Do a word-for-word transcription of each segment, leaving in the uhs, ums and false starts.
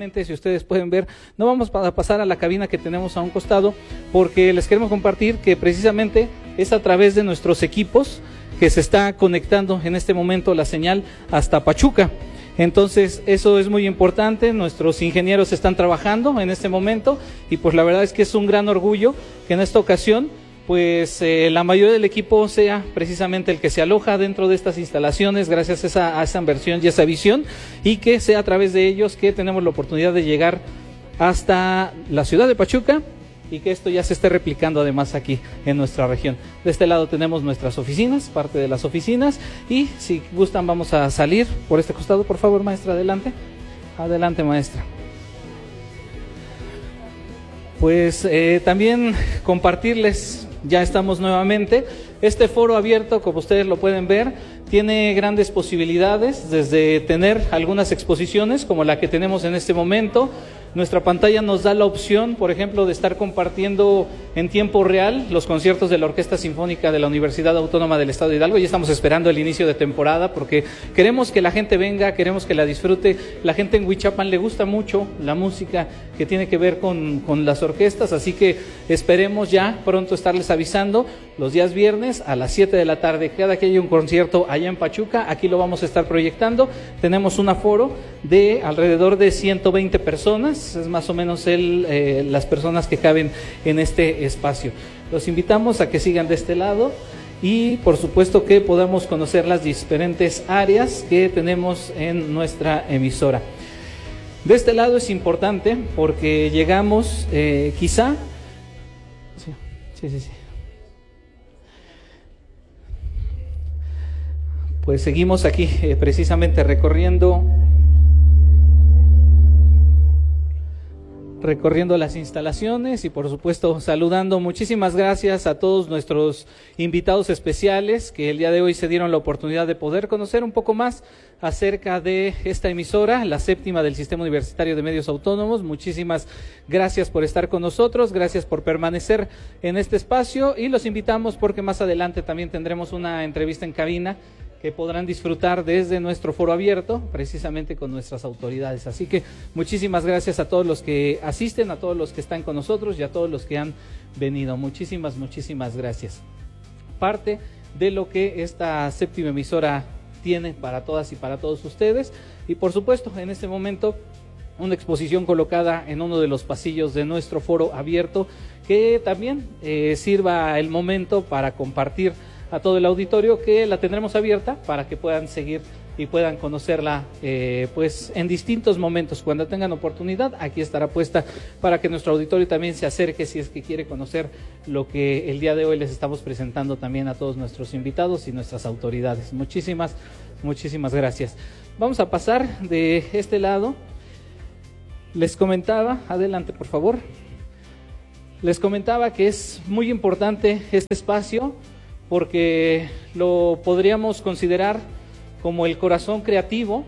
rápidamente, si ustedes pueden ver, no vamos a pasar a la cabina que tenemos a un costado, porque les queremos compartir que precisamente es a través de nuestros equipos que se está conectando en este momento la señal hasta Pachuca. Entonces eso es muy importante, nuestros ingenieros están trabajando en este momento y pues la verdad es que es un gran orgullo que en esta ocasión pues eh, la mayoría del equipo sea precisamente el que se aloja dentro de estas instalaciones gracias a esa, a esa inversión y esa visión, y que sea a través de ellos que tenemos la oportunidad de llegar hasta la ciudad de Pachuca y que esto ya se esté replicando además aquí en nuestra región. De este lado tenemos nuestras oficinas, parte de las oficinas, y si gustan vamos a salir por este costado, por favor, maestra, adelante. Adelante, maestra. Pues eh, también compartirles, ya estamos nuevamente, este foro abierto, como ustedes lo pueden ver, tiene grandes posibilidades, desde tener algunas exposiciones como la que tenemos en este momento. Nuestra pantalla nos da la opción, por ejemplo, de estar compartiendo en tiempo real los conciertos de la Orquesta Sinfónica de la Universidad Autónoma del Estado de Hidalgo. Ya estamos esperando el inicio de temporada porque queremos que la gente venga, queremos que la disfrute. La gente en Huichapan le gusta mucho la música que tiene que ver con, con las orquestas, así que esperemos ya pronto estarles avisando los días viernes a las siete de la tarde. Cada que haya un concierto allá en Pachuca, aquí lo vamos a estar proyectando. Tenemos un aforo de alrededor de ciento veinte personas. Es más o menos el, eh, las personas que caben en este espacio. Los invitamos a que sigan de este lado y por supuesto que podamos conocer las diferentes áreas que tenemos en nuestra emisora. De este lado es importante porque llegamos eh, quizá... Sí, sí, sí, sí. Pues seguimos aquí eh, precisamente recorriendo... recorriendo las instalaciones y por supuesto saludando. Muchísimas gracias a todos nuestros invitados especiales que el día de hoy se dieron la oportunidad de poder conocer un poco más acerca de esta emisora, la séptima del Sistema Universitario de Medios Autónomos. Muchísimas gracias por estar con nosotros, gracias por permanecer en este espacio y los invitamos porque más adelante también tendremos una entrevista en cabina que podrán disfrutar desde nuestro foro abierto, precisamente con nuestras autoridades. Así que muchísimas gracias a todos los que asisten, a todos los que están con nosotros y a todos los que han venido. Muchísimas, muchísimas gracias. Parte de lo que esta séptima emisora tiene para todas y para todos ustedes. Y por supuesto, en este momento, una exposición colocada en uno de los pasillos de nuestro foro abierto, que también eh, sirva el momento para compartir a todo el auditorio, que la tendremos abierta para que puedan seguir y puedan conocerla eh, pues en distintos momentos. Cuando tengan oportunidad, aquí estará puesta para que nuestro auditorio también se acerque si es que quiere conocer lo que el día de hoy les estamos presentando también a todos nuestros invitados y nuestras autoridades. Muchísimas, muchísimas gracias. Vamos a pasar de este lado. Les comentaba, adelante por favor, les comentaba que es muy importante este espacio porque lo podríamos considerar como el corazón creativo,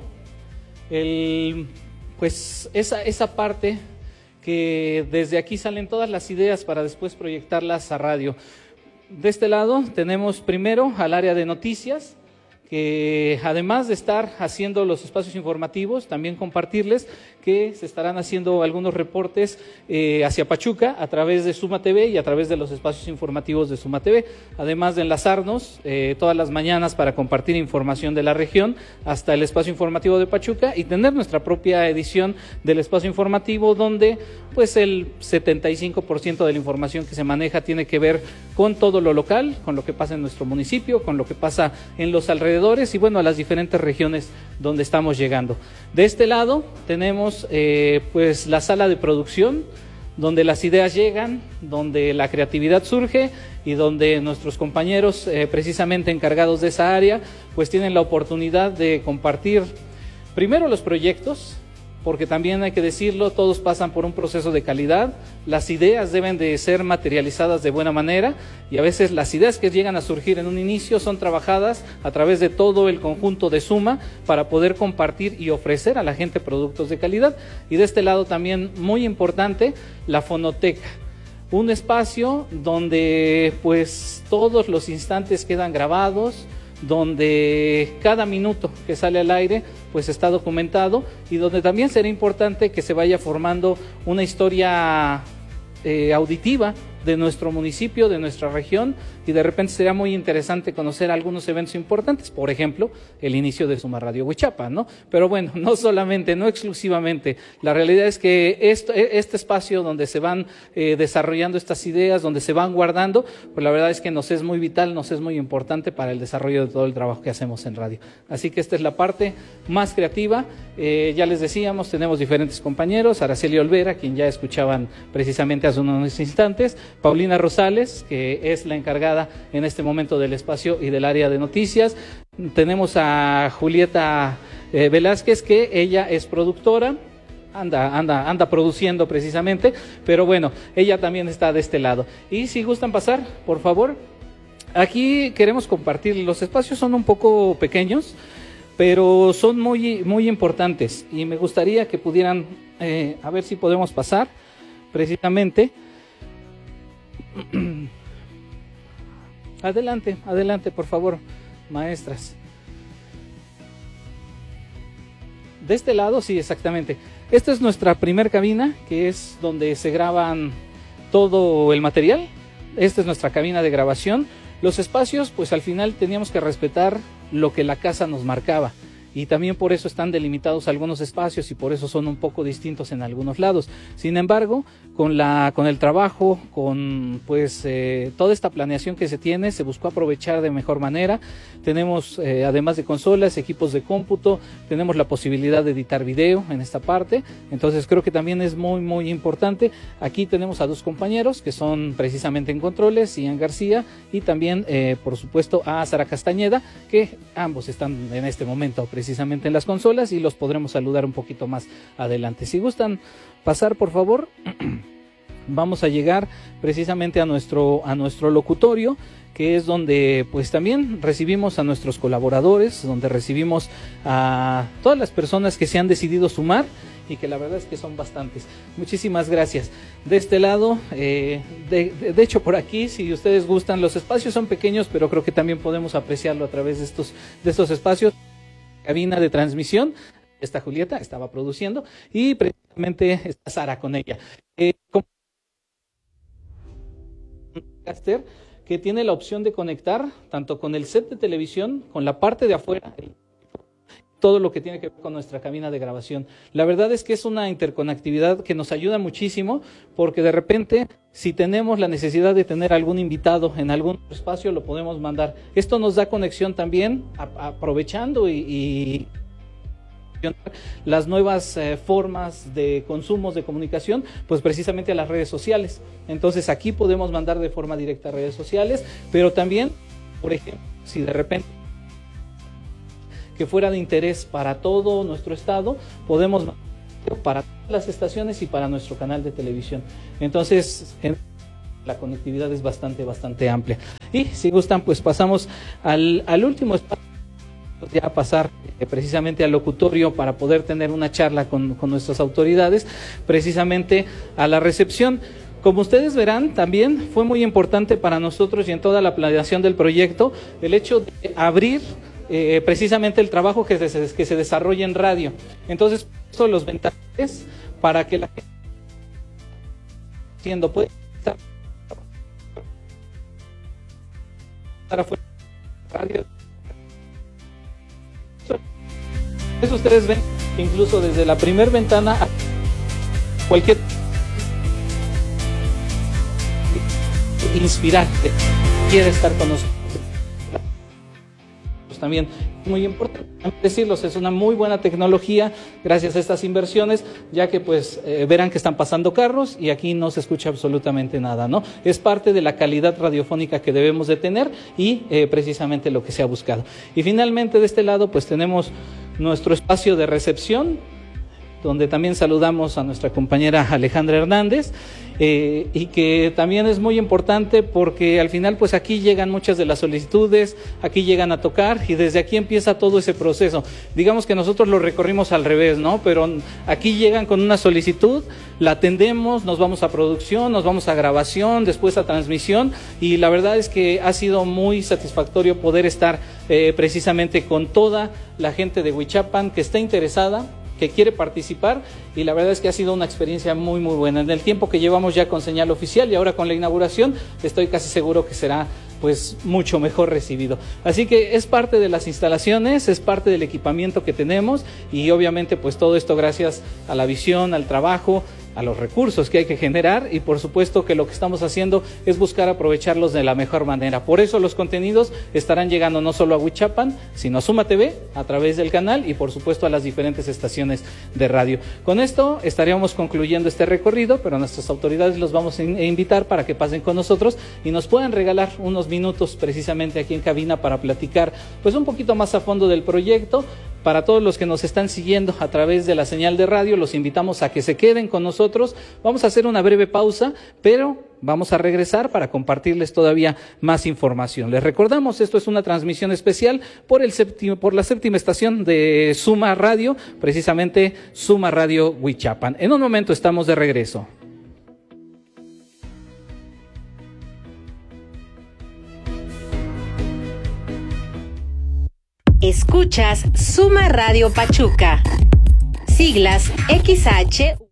el, pues esa, esa parte que desde aquí salen todas las ideas para después proyectarlas a radio. De este lado tenemos primero al área de noticias, que además de estar haciendo los espacios informativos, también compartirles que se estarán haciendo algunos reportes eh, hacia Pachuca a través de Suma T V y a través de los espacios informativos de Suma T V, además de enlazarnos eh, todas las mañanas para compartir información de la región hasta el espacio informativo de Pachuca y tener nuestra propia edición del espacio informativo donde pues el setenta y cinco por ciento de la información que se maneja tiene que ver con todo lo local, con lo que pasa en nuestro municipio, con lo que pasa en los alrededores y bueno, a las diferentes regiones donde estamos llegando. De este lado tenemos eh, pues la sala de producción, donde las ideas llegan, donde la creatividad surge y donde nuestros compañeros eh, precisamente encargados de esa área pues tienen la oportunidad de compartir primero los proyectos, porque también hay que decirlo, todos pasan por un proceso de calidad, las ideas deben de ser materializadas de buena manera y a veces las ideas que llegan a surgir en un inicio son trabajadas a través de todo el conjunto de Suma para poder compartir y ofrecer a la gente productos de calidad. Y de este lado también muy importante, la fonoteca, un espacio donde pues todos los instantes quedan grabados, donde cada minuto que sale al aire pues está documentado y donde también será importante que se vaya formando una historia eh, auditiva de nuestro municipio, de nuestra región, y de repente será muy interesante conocer algunos eventos importantes, por ejemplo, el inicio de Suma Radio Huichapa, ¿no? Pero bueno, no solamente, no exclusivamente, la realidad es que esto, este espacio donde se van eh, desarrollando estas ideas, donde se van guardando, pues la verdad es que nos es muy vital, nos es muy importante para el desarrollo de todo el trabajo que hacemos en radio. Así que esta es la parte más creativa, eh, ya les decíamos, tenemos diferentes compañeros, Araceli Olvera, quien ya escuchaban precisamente hace unos instantes, Paulina Rosales, que es la encargada en este momento del espacio y del área de noticias. Tenemos a Julieta eh, Velázquez, que ella es productora, anda, anda, anda produciendo precisamente, pero bueno, ella también está de este lado. Y si gustan pasar, por favor, aquí queremos compartir, los espacios son un poco pequeños, pero son muy, muy importantes y me gustaría que pudieran, eh, a ver si podemos pasar precisamente. Adelante, adelante, por favor, maestras. De este lado, sí, exactamente. Esta es nuestra primer cabina, que es donde se graban todo el material. Esta es nuestra cabina de grabación. Los espacios, pues al final teníamos que respetar lo que la casa nos marcaba. Y también por eso están delimitados algunos espacios y por eso son un poco distintos en algunos lados. Sin embargo, con la con el trabajo, con pues eh, toda esta planeación que se tiene, se buscó aprovechar de mejor manera. Tenemos, eh, además de consolas, equipos de cómputo, tenemos la posibilidad de editar video en esta parte. Entonces creo que también es muy, muy importante. Aquí tenemos a dos compañeros que son precisamente en controles, Ian García y también, eh, por supuesto, a Sara Castañeda, que ambos están en este momento precisamente precisamente en las consolas y los podremos saludar un poquito más adelante. Si gustan pasar, por favor, vamos a llegar precisamente a nuestro, a nuestro locutorio, que es donde pues también recibimos a nuestros colaboradores, donde recibimos a todas las personas que se han decidido sumar y que la verdad es que son bastantes. Muchísimas gracias. De este lado, eh, de, de, de hecho por aquí, si ustedes gustan, los espacios son pequeños, pero creo que también podemos apreciarlo a través de estos, de estos espacios. Cabina de transmisión, esta Julieta estaba produciendo y precisamente está Sara con ella. Eh, como que tiene la opción de conectar tanto con el set de televisión, con la parte de afuera, todo lo que tiene que ver con nuestra cabina de grabación. La verdad es que es una interconectividad que nos ayuda muchísimo porque de repente, si tenemos la necesidad de tener algún invitado en algún espacio, lo podemos mandar. Esto nos da conexión también, a, aprovechando y, y las nuevas eh, formas de consumos de comunicación, pues precisamente a las redes sociales. Entonces aquí podemos mandar de forma directa a redes sociales, pero también, por ejemplo, si de repente que fuera de interés para todo nuestro estado, podemos para todas las estaciones y para nuestro canal de televisión. Entonces, en la conectividad es bastante, bastante amplia. Y si gustan, pues pasamos al, al último espacio, ya pasar eh, precisamente al locutorio para poder tener una charla con, con nuestras autoridades, precisamente a la recepción. Como ustedes verán, también fue muy importante para nosotros y en toda la planeación del proyecto, el hecho de abrir Eh, precisamente el trabajo que se, que se desarrolla en radio. Entonces, son los ventanales para que la gente siendo puede estar, estar afuera de radio. Eso ustedes ven incluso desde la primer ventana a cualquier inspirante quiere estar con nosotros. También muy importante decirlos, es una muy buena tecnología gracias a estas inversiones, ya que pues eh, verán que están pasando carros y aquí no se escucha absolutamente nada, ¿no? Es parte de la calidad radiofónica que debemos de tener y eh, precisamente lo que se ha buscado. Y finalmente de este lado pues tenemos nuestro espacio de recepción, donde también saludamos a nuestra compañera Alejandra Hernández. Eh, y que también es muy importante porque al final pues aquí llegan muchas de las solicitudes, aquí llegan a tocar y desde aquí empieza todo ese proceso. Digamos que nosotros lo recorrimos al revés, ¿no? Pero aquí llegan con una solicitud, la atendemos, nos vamos a producción, nos vamos a grabación, después a transmisión y la verdad es que ha sido muy satisfactorio poder estar eh, precisamente con toda la gente de Huichapan que está interesada, que quiere participar y la verdad es que ha sido una experiencia muy muy buena. En el tiempo que llevamos ya con señal oficial y ahora con la inauguración, estoy casi seguro que será pues mucho mejor recibido. Así que es parte de las instalaciones, es parte del equipamiento que tenemos y obviamente pues todo esto gracias a la visión, al trabajo, a los recursos que hay que generar y por supuesto que lo que estamos haciendo es buscar aprovecharlos de la mejor manera. Por eso los contenidos estarán llegando no solo a Huichapan, sino a Suma T V a través del canal y por supuesto a las diferentes estaciones de radio. Con esto estaríamos concluyendo este recorrido, pero a nuestras autoridades los vamos a invitar para que pasen con nosotros y nos puedan regalar unos minutos precisamente aquí en cabina para platicar pues un poquito más a fondo del proyecto. Para todos los que nos están siguiendo a través de la señal de radio, los invitamos a que se queden con nosotros. Vamos a hacer una breve pausa, pero vamos a regresar para compartirles todavía más información. Les recordamos, esto es una transmisión especial por, el séptimo, por la séptima estación de Suma Radio, precisamente Suma Radio Huichapan. En un momento estamos de regreso. Escuchas Suma Radio Pachuca, siglas X H.